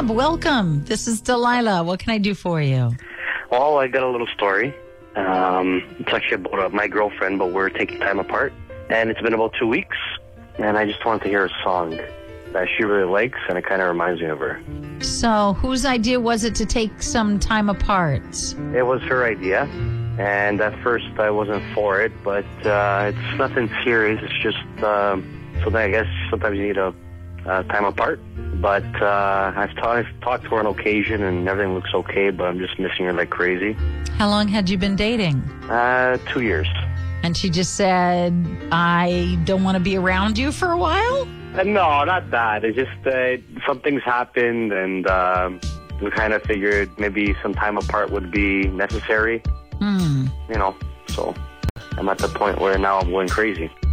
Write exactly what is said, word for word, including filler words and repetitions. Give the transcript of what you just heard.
Gab, welcome. This is Delilah. What can I do for you? Well, I got a little story. Um, it's actually about uh, my girlfriend, but we're taking time apart. And it's been about two weeks, and I just wanted to hear a song that she really likes, and it kind of reminds me of her. So, whose idea was it to take some time apart? It was her idea, and at first I wasn't for it, but uh, it's nothing serious. It's just um, something, I guess, sometimes you need a uh, time apart. But uh, I've, ta- I've talked to her on occasion, and everything looks okay, but I'm just missing her like crazy. How long had you been dating? Uh, two years. And she just said, I don't want to be around you for a while? Uh, no, not that. It's just uh, some things happened, and uh, we kind of figured maybe some time apart would be necessary. Hmm. You know, so I'm at the point where now I'm going crazy.